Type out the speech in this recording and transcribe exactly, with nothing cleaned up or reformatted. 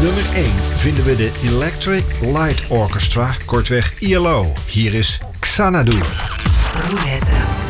nummer één vinden we de Electric Light Orchestra, kortweg I L O. Hier is Xanadu. Roulette.